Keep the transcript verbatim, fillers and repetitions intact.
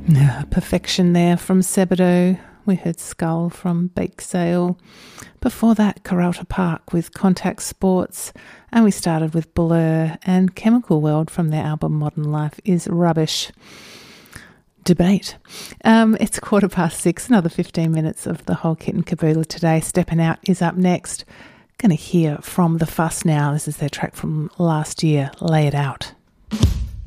Yeah, Perfection there from Sebadoh. We heard Skull from Bake Sale. Before that, Karalta Park with Contact Sports. And we started with Blur and Chemical World from their album Modern Life is Rubbish. Debate. Um, it's quarter past six, another fifteen minutes of the whole kit and caboodle today. Stepping Out is up next. Going to hear from The Fuss now. This is their track from last year, Lay It Out.